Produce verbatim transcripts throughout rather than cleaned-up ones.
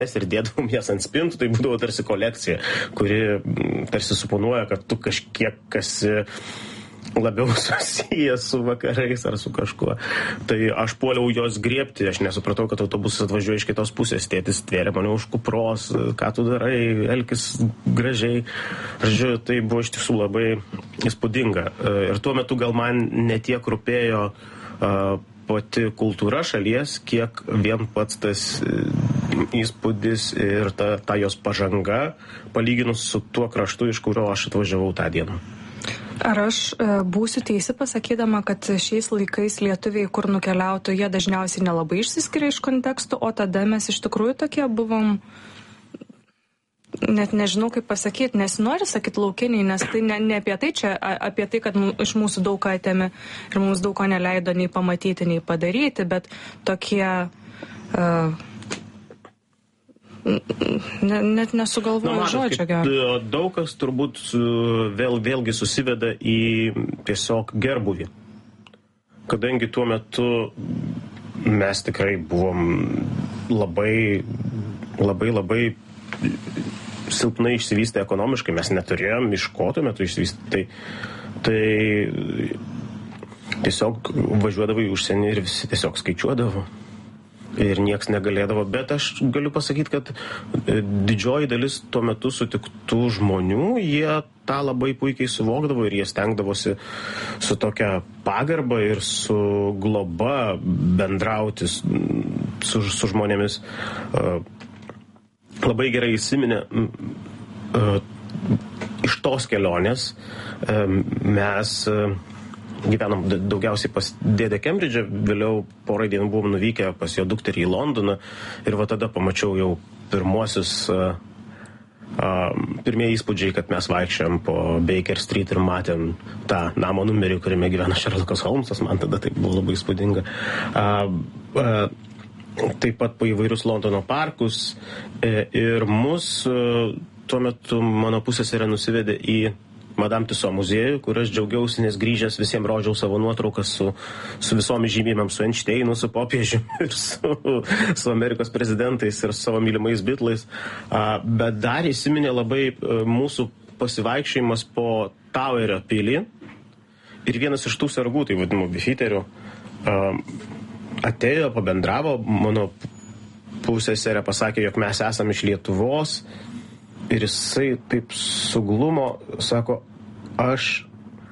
ir dėdavom jas ant spintų, tai būdavo tarsi kolekcija, kuri tarsi suponuoja, kad tu kažkiek esi labiau susijęs su vakarais ar su kažkuo. Tai aš puoliau jos griebti, aš nesupratau, kad autobusas atvažiuoja iš kitos pusės, tėtis tvėrė mane už kupros, ką tu darai, elkis gražiai. Žodžiu, tai buvo iš tiesų labai įspūdinga. Ir tuo metu gal man netiek rūpėjo pati kultūra šalies, kiek vien pats tas įspūdis ir ta, ta jos pažanga, palyginus su tuo kraštu, iš kurio aš atvažiavau tą dieną. Ar aš e, būsiu teisi pasakydama, kad šiais laikais lietuviai, kur nukeliautų, jie dažniausiai nelabai išsiskiria iš kontekstų, o tada mes iš tikrųjų tokie buvom, net nežinau kaip pasakyti, nesinori sakyti laukiniai, nes tai ne, ne apie tai čia, apie tai, kad m, iš mūsų daug ką atėmė ir mums daug ko neleido nei pamatyti, nei padaryti, bet tokie... Uh, net nesugalvoju žodžio gero. Daug kas turbūt vėl, vėlgi susiveda į tiesiog gerbuvį. Kadangi tuo metu mes tikrai buvom labai, labai, labai silpnai išsivystę ekonomiškai, mes neturėjom iš ko tuo metu išsivystę. Tai, tai tiesiog važiuodavo į užsienį ir visi tiesiog skaičiuodavo. Ir nieks negalėdavo, bet aš galiu pasakyti, kad didžioji dalis tuo metu sutiktų žmonių, jie tą labai puikiai suvokdavo ir jie stengdavosi su tokia pagarba ir su globa bendrauti su, su žmonėmis. Labai gerai įsiminė, iš tos kelionės mes gyvenom daugiausiai pas dėdę Kembridžą, vėliau porą dienų buvom nuvykę pas jo dukterį į Londoną ir va tada pamačiau jau pirmuosius, uh, uh, pirmieji įspūdžiai, kad mes vaikščiojom po Baker Street ir matėm tą namo numerį, kuriame gyvena Sherlockas Holmesas, man tada tai buvo labai įspūdinga. Uh, uh, taip pat po įvairius Londono parkus uh, ir mus uh, tuo metu mano pusseserė nusivedė į Madame Tussauds muziejų, kur aš džiaugiausi, nes grįžęs visiems rodžiau savo nuotraukas su, su visomis žymybėm, su Einšteinu, su popiežiumi ir su, su Amerikos prezidentais ir su savo mylimais Beatlais. Uh, bet dar įsiminė labai uh, mūsų pasivaikščiojimas po Towerio pilį ir vienas iš tų sargų, tai vadinamų bifiterių, uh, atėjo, pabendravo, mano pusseserė pasakė, jog mes esame iš Lietuvos. Ir jisai taip suglumo, sako, aš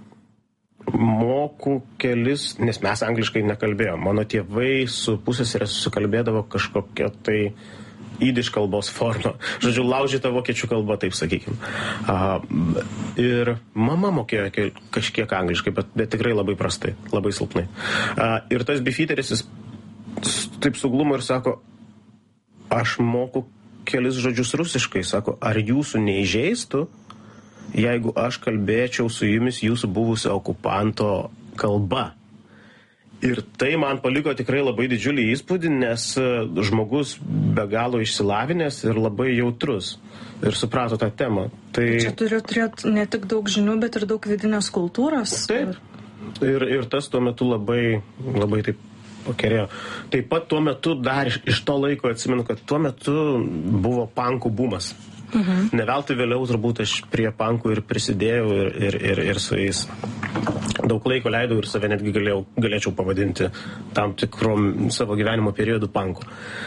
moku kelis, nes mes angliškai nekalbėjom. Mano tėvai su pusseserė susikalbėdavo kažkokia tai įdiš kalbos forma. Žodžiu, laužyta vokiečių kalba, taip sakykime. Uh, ir mama mokėjo kažkiek angliškai, bet, bet tikrai labai prastai, labai silpnai. Uh, ir tas bifiteris jis taip suglumo ir sako, aš moku kelis žodžius rusiškai, sako, ar jūsų neįžeistų, jeigu aš kalbėčiau su jumis jūsų buvusio okupanto kalba. Ir tai man paliko tikrai labai didžiulį įspūdį, nes žmogus be galo išsilavinęs ir labai jautrus ir suprato tą temą. Tai... Čia turiu turėti ne tik daug žinių, bet ir daug vidinės kultūros. Taip. Ir, ir tas tuo metu labai, labai taip pakerėjo. Taip pat tuo metu dar iš, iš to laiko atsimenu, kad tuo metu buvo pankų bumas. Mhm. Ne veltui vėliau turbūt aš prie pankų ir prisidėjau ir, ir, ir, ir su jais daug laiko leidau ir save netgi galėjau, galėčiau pavadinti tam tikrom savo gyvenimo periodų pankų.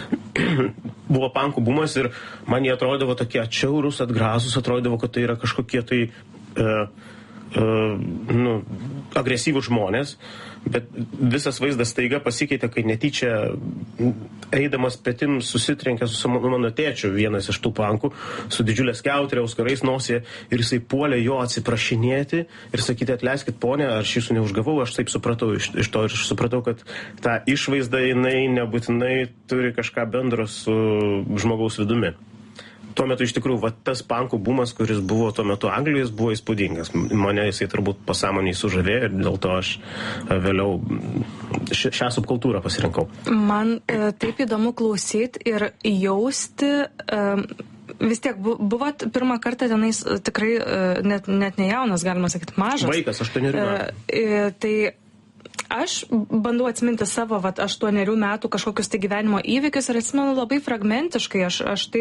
Buvo pankų bumas ir man jie atrodavo tokie atšiaurus, atgrasūs, atrodavo, kad tai yra kažkokie tai uh, uh, nu, agresyvūs žmonės. Bet visas vaizdas staiga pasikeitė, kai netyčia eidamas petim susitrenkė su mano tėčiu, vienas iš tų pankų, su didžiulė skiauterė, auskarais nosė, ir jisai puolė jo atsiprašinėti ir sakyti, atleiskit ponė, aš jūsų neužgavau, aš taip supratau iš, iš to ir aš supratau, kad ta išvaizda jinai nebūtinai turi kažką bendro su žmogaus vidumi. Tuo metu iš tikrųjų, va, tas pankų bumas, kuris buvo tuo metu Anglijos, buvo įspūdingas. Mane jisai turbūt pasąmoniai sužavėjo ir dėl to aš vėliau šią subkultūrą pasirinkau. Man e, taip įdomu klausyti ir jausti. E, vis tiek buvot pirmą kartą tenais tikrai e, net, net nejaunas, galima sakyti, mažas. Vaikas, aštuonerių metų. E, e, tai Aš bandau atsiminti savo vat, aštuonerių metų kažkokius tai gyvenimo įvykius ir atsimenu labai fragmentiškai. Aš, aš taip